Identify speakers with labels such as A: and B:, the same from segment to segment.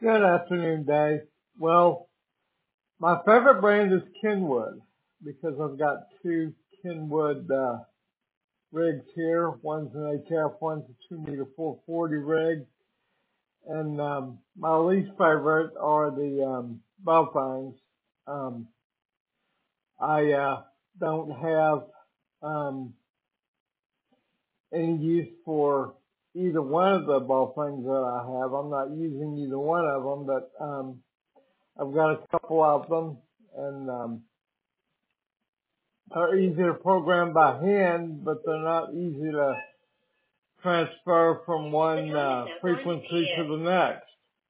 A: Good afternoon, Dave. Well, my favorite brand is Kenwood because I've got two Kenwood rigs here. One's an HF, one's a 2 meter 440 rig. And my least favorite are the Bowfangs. Um, I don't have um, any use for either one of the Bowfangs that I have. I'm not using either one of them, but I've got a couple of them, and are easy to program by hand, but they're not easy to transfer from one frequency to the next.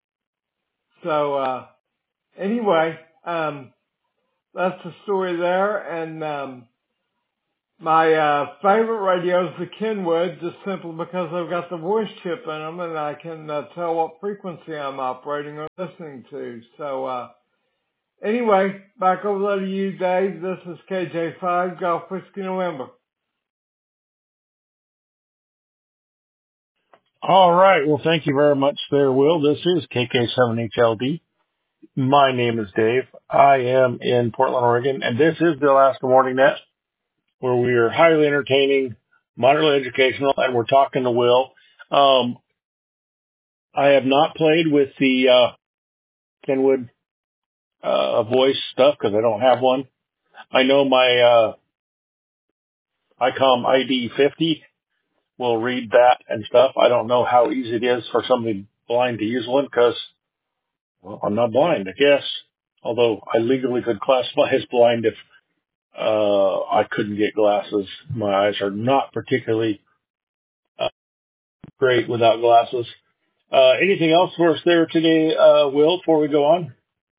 A: So anyway, that's the story there. And my favorite radio is the Kenwood, just simply because I've got the voice chip in them, and I can tell what frequency I'm operating or listening to. So anyway, back over there to you, Dave. This is KJ5 Golf Whiskey November.
B: All right. Well, thank you very much there, Will. This is KK7HLD. My name is Dave. I am in Portland, Oregon, and this is the Alaska Morning Net, where we are highly entertaining, moderately educational, and we're talking to Will. I have not played with the Kenwood voice stuff because I don't have one. I know my ICOM ID 50 will read that and stuff. I don't know how easy it is for somebody blind to use one because, well, I'm not blind, I guess. Although I legally could classify as blind if I couldn't get glasses. My eyes are not particularly great without glasses. Anything else for us there today, Will, before we go on?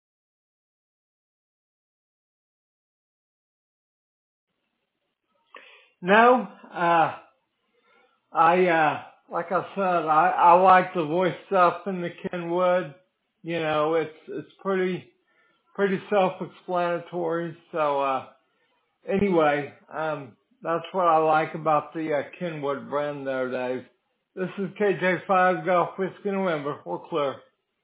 A: No, like I said, I like the voice stuff in the Kenwood. You know, it's pretty self-explanatory. So anyway, that's what I like about the Kenwood brand there, Dave. This is KJ5 Golf Whiskey November. We're clear.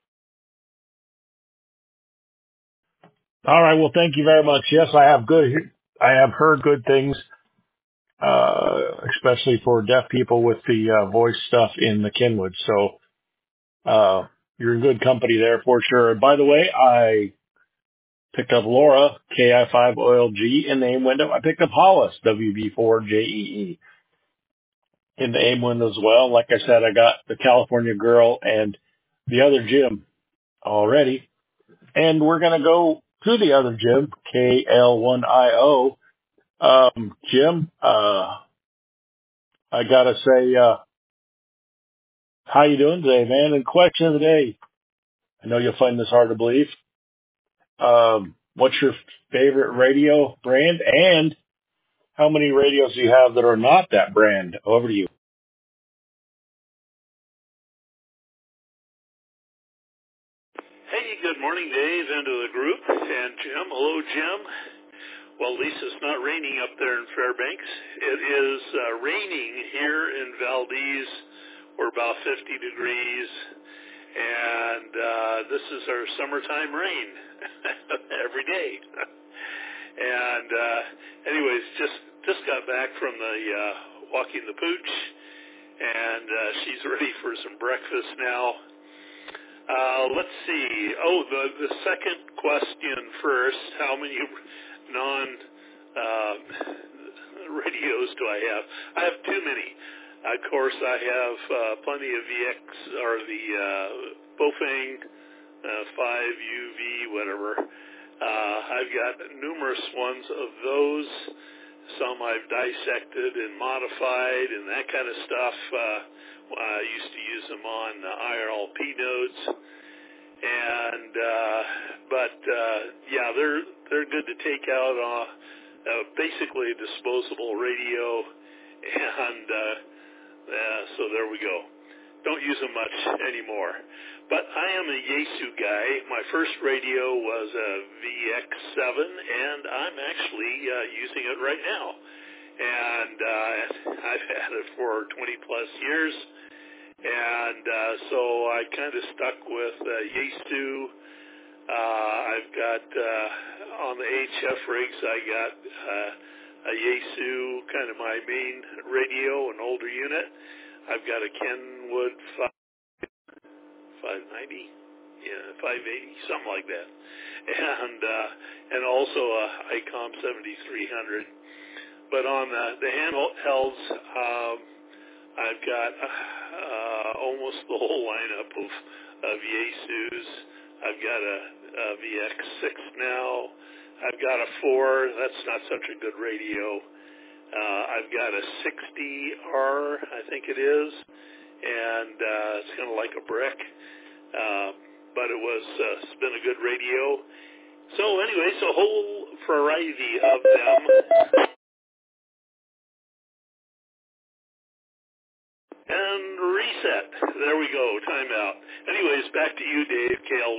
B: All right. Well, thank you very much. Yes, I have heard good things, especially for deaf people with the voice stuff in the Kenwood. So you're in good company there for sure. And by the way, I picked up Laura, KI5OLG in the AIM window. I picked up Hollis, WB4JEE in the AIM window as well. Like I said, I got the California Girl and the other Jim already. And we're going to go to the other Jim, KL1IO. Jim, I got to say, how you doing today, man? And question of the day, I know you'll find this hard to believe. What's your favorite radio brand, and how many radios do you have that are not that brand? Over to you.
C: Hey, good morning, Dave, and to the group, and Jim. Hello, Jim. Well, at least it's not raining up there in Fairbanks. It is raining here in Valdez. We're about 50 degrees, and this is our summertime rain every day. And anyways, just got back from the walking the pooch, and she's ready for some breakfast now. Let's see. Oh, the second question first. How many radios do I have? I have too many. Of course, I have plenty of VX or the Bofang 5UV, whatever. I've got numerous ones of those. Some I've dissected and modified and that kind of stuff. I used to use them on IRLP nodes, and but yeah, they're good to take out. Basically, a disposable radio, and so there we go. Don't use them much anymore. But I am a Yaesu guy. My first radio was a VX7, and I'm actually using it right now. And I've had it for 20 plus years, And so I kind of stuck with Yaesu. I've got on the HF rigs, I got a Yaesu, kind of my main radio, an older unit. I've got a Kenwood 590, 580, something like that, and also a ICOM 7300. But on the handhelds, I've got almost the whole lineup of Yaesus. I've got a VX6 now. I've got a 4. That's not such a good radio. I've got a 60R, I think it is, and it's kind of like a brick. But it's been a good radio. So anyway, so a whole variety of them. And reset. There we go. Timeout. Anyways, back to you, Dave. KL